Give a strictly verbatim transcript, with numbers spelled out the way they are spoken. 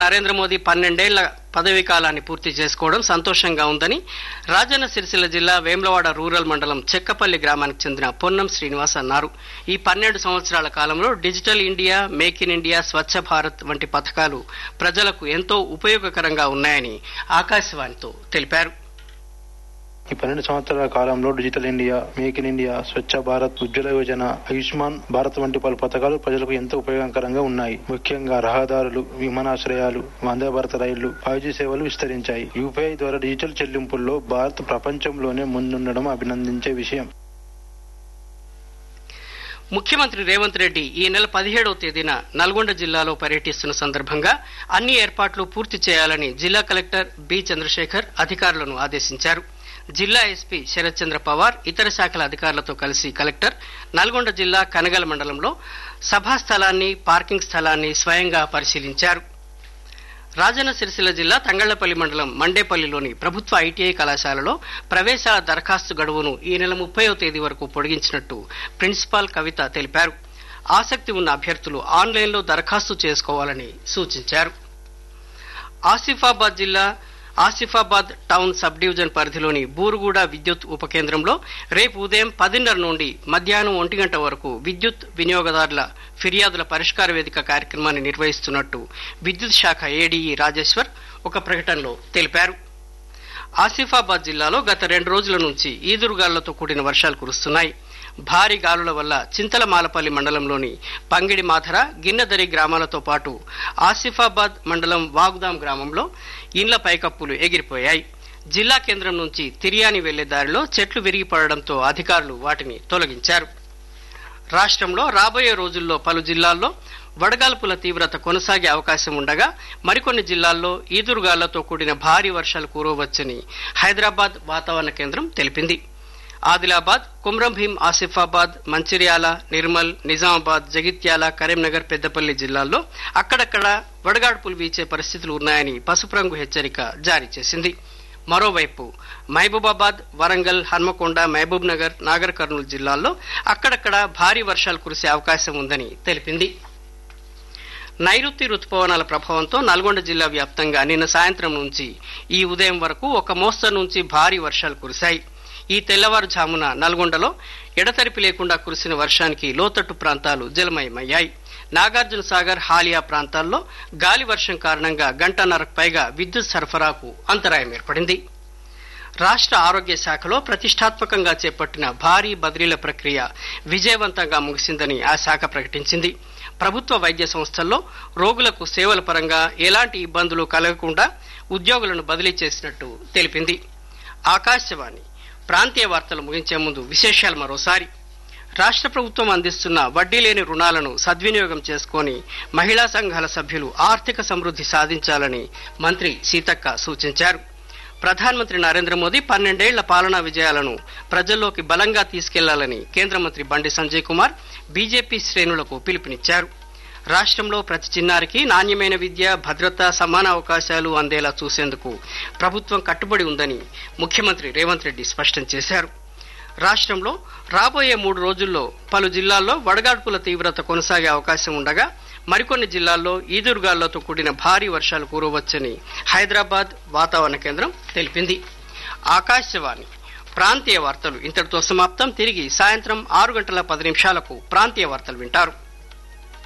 నరేంద్ర మోదీ పన్నెండేళ్ల పదవీ కాలాన్ని పూర్తి చేసుకోవడం సంతోషంగా ఉందని రాజన్న సిరిసిల్ల జిల్లా వేములవాడ రూరల్ మండలం చెక్కపల్లి గ్రామానికి చెందిన పొన్నం శ్రీనివాస్ అన్నారు. ఈ పన్నెండు సంవత్సరాల కాలంలో digital India, make in India, Swachh Bharat వంటి పథకాలు ప్రజలకు ఎంతో ఉపయోగకరంగా ఉన్నాయని ఆకాశవాణితో తెలిపారు. ఈ పన్నెండు సంవత్సరాల కాలంలో digital India, make in India, Swachh Bharat, Ujjwala Yojana, Ayushman Bharat వంటి పలు పథకాలు ప్రజలకు ఎంతో ఉపయోగకరంగా ఉన్నాయి. ముఖ్యంగా రహదారులు, విమానాశ్రయాలు, వందే భారత రైళ్లు, ఫైవ్ జీ సేవలు విస్తరించాయి. యూపీఐ ద్వారా డిజిటల్ చెల్లింపుల్లో భారత్ ప్రపంచంలోనే ముందుండడం అభినందించే విషయం. ముఖ్యమంత్రి రేవంత్ రెడ్డి ఈ నెల పదిహేడవ తేదీన నల్గొండ జిల్లాలో పర్యటిస్తున్న సందర్భంగా అన్ని ఏర్పాట్లు పూర్తి చేయాలని జిల్లా కలెక్టర్ బి చంద్రశేఖర్ అధికారులను ఆదేశించారు. జిల్లా ఎస్పీ శరత్ చంద్ర పవార్ ఇతర శాఖల అధికారులతో కలిసి కలెక్టర్ నల్గొండ జిల్లా కనగల మండలంలో సభా స్థలాన్ని, పార్కింగ్ స్థలాన్ని స్వయంగా పరిశీలించారు. రాజన్న సిరిసిల్ల జిల్లా తంగళ్లపల్లి మండలం మండేపల్లిలోని ప్రభుత్వ ఐటీఐ కళాశాలలో ప్రవేశాల దరఖాస్తు గడువును ఈ నెల ముప్పైవ తేదీ వరకు పొడిగించినట్టు ప్రిన్సిపాల్ కవిత తెలిపారు. ఆసక్తి ఉన్న అభ్యర్థులు ఆన్లైన్లో దరఖాస్తు చేసుకోవాలని సూచించారు. ఆసిఫాబాద్ జిల్లా ఆసిఫాబాద్ టౌన్ సబ్ డివిజన్ పరిధిలోని బూరుగుడ విద్యుత్ ఉప కేంద్రంలో రేపు ఉదయం పదిన్నర నుండి మధ్యాహ్నం ఒంటి గంట వరకు విద్యుత్ వినియోగదారుల ఫిర్యాదుల పరిష్కార వేదిక కార్యక్రమాన్ని నిర్వహిస్తున్నట్టు విద్యుత్ శాఖ ఏడీఈ రాజేశ్వర్ ఒక ప్రకటనలో తెలిపారు. ఆసిఫాబాద్ జిల్లాలో గత రెండు రోజుల నుంచి ఈదురుగాలులతో కూడిన వర్షాలు కురుస్తున్నాయి. భారీ గాలుల వల్ల చింతలమాలపల్లి మండలంలోని పంగిడి మాథర, గిన్నెదరి గ్రామాలతో పాటు ఆసిఫాబాద్ మండలం వాగుదాం గ్రామంలో ఇండ్ల పైకప్పులు ఎగిరిపోయాయి. జిల్లా కేంద్రం నుంచి తిరియాని వెళ్లే దారిలో చెట్లు విరిగిపడడంతో అధికారులు వాటిని తొలగించారు. రాష్ట్రంలో రాబోయే రోజుల్లో పలు జిల్లాల్లో వడగాల్పుల తీవ్రత కొనసాగే అవకాశం ఉండగా మరికొన్ని జిల్లాల్లో ఈదురుగాళ్లతో కూడిన భారీ వర్షాలు కురవవచ్చని హైదరాబాద్ వాతావరణ కేంద్రం తెలిపింది. ఆదిలాబాద్, కుమ్రంభీం, ఆసిఫాబాద్, మంచిర్యాల, నిర్మల్, నిజామాబాద్, జగిత్యాల, కరీంనగర్, పెద్దపల్లి జిల్లాల్లో అక్కడక్కడ వడగాడ్పులు వీచే పరిస్థితులు ఉన్నాయని పసుపు రంగు హెచ్చరిక జారీ చేసింది. మరోవైపు మహబూబాబాద్, వరంగల్, హన్మకొండ, మహబూబ్ నగర్, నాగర్ కర్నూలు జిల్లాల్లో అక్కడక్కడ భారీ వర్షాలు కురిసే అవకాశం ఉందని తెలిపింది. నైరుతి రుతుపవనాల ప్రభావంతో నల్గొండ జిల్లా వ్యాప్తంగా నిన్న సాయంత్రం నుంచి ఈ ఉదయం వరకు ఒక మోస్తరు నుంచి భారీ వర్షాలు కురిశాయి. ఈ తెల్లవారుజామున నల్గొండలో ఎడతెరిపి లేకుండా కురిసిన వర్షానికి లోతట్టు ప్రాంతాలు జలమయమయ్యాయి. నాగార్జున సాగర్, హాలియా ప్రాంతాల్లో గాలి వర్షం కారణంగా గంటన్నరకు పైగా విద్యుత్ సరఫరాకు అంతరాయం ఏర్పడింది. రాష్ట్ర ఆరోగ్య శాఖలో ప్రతిష్టాత్మకంగా చేపట్టిన భారీ బదిలీల ప్రక్రియ విజయవంతంగా ముగిసిందని ఆ శాఖ ప్రకటించింది. ప్రభుత్వ వైద్య సంస్థల్లో రోగులకు సేవల పరంగా ఎలాంటి ఇబ్బందులు కలగకుండా ఉద్యోగులను బదిలీ చేసినట్టు తెలిపింది. ఆకాశవాణి ప్రాంతీయ వార్తలు ముగించే ముందు విశేషాలు మరోసారి. రాష్ట్ర ప్రభుత్వం అందిస్తున్న వడ్డీ లేని రుణాలను సద్వినియోగం చేసుకుని మహిళా సంఘాల సభ్యులు ఆర్థిక సమృద్ధి సాధించాలని మంత్రి సీతక్క సూచించారు. ప్రధానమంత్రి నరేంద్ర మోదీ పన్నెండేళ్ల పాలనా విజయాలను ప్రజల్లోకి బలంగా తీసుకెళ్లాలని కేంద్ర మంత్రి బండి సంజయ్ కుమార్ బీజేపీ శ్రేణులకు పిలుపునిచ్చారు. రాష్ట్రంలో ప్రతి చిన్నారికి నాణ్యమైన విద్య, భద్రత, సమాన అవకాశాలు అందేలా చూసేందుకు ప్రభుత్వం కట్టుబడి ఉందని ముఖ్యమంత్రి రేవంత్ రెడ్డి స్పష్టం చేశారు. రాష్ట్రంలో రాబోయే మూడు రోజుల్లో పలు జిల్లాల్లో వడగాడ్పుల తీవ్రత కొనసాగే అవకాశం ఉండగా మరికొన్ని జిల్లాల్లో ఈదురుగాళ్లతో కూడిన భారీ వర్షాలు కురవవచ్చని హైదరాబాద్ వాతావరణ కేంద్రం తెలిపింది. ఆకాశవాణి ప్రాంతీయ వార్తలు ఇంతటితో సమాప్తం. తిరిగి సాయంత్రం ఆరు గంటల పది నిమిషాలకు ప్రాంతీయ వార్తలు వింటారు.